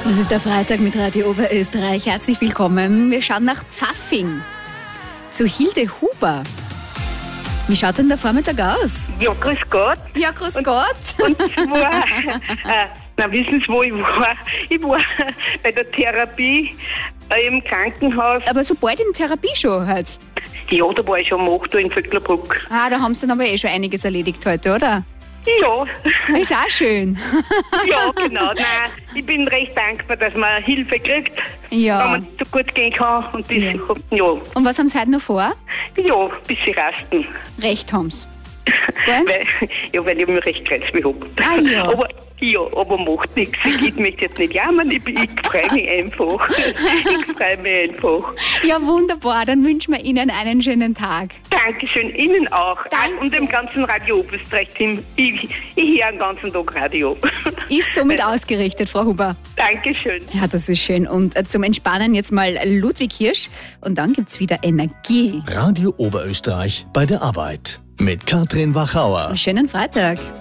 Das ist der Freitag mit Radio Oberösterreich. Herzlich willkommen. Wir schauen nach Pfaffing zu Hilde Huber. Wie schaut denn der Vormittag aus? Ja, grüß Gott. Ja, grüß Gott. Und zwar, wissen Sie, wo ich war? Ich war bei der Therapie im Krankenhaus. Aber so bald in Therapie schon halt. Ja, da war ich schon um 8 Uhr in Vöcklerbruck. Ah, da haben Sie dann aber schon einiges erledigt heute, oder? Ja. Ist auch schön. Ja, genau. Nein, ich bin recht dankbar, dass man Hilfe kriegt, Ja. wenn man so gut gehen kann. Und das, ja. Und was haben Sie heute noch vor? Ja, ein bisschen rasten. Recht haben's. Ganz? Weil ich mich recht kräftig habe. Ah, ja. Aber macht nichts. Ich möchte jetzt nicht jammern, ich freue mich einfach. Ja, wunderbar. Dann wünschen wir Ihnen einen schönen Tag. Dankeschön, Ihnen auch. Danke. Und dem ganzen Radio Oberösterreich-Team. Ich höre den ganzen Tag Radio. Ist somit ausgerichtet, Frau Huber. Dankeschön. Ja, das ist schön. Und zum Entspannen jetzt mal Ludwig Hirsch. Und dann gibt's wieder Energie. Radio Oberösterreich bei der Arbeit. Mit Katrin Wachauer. Schönen Freitag.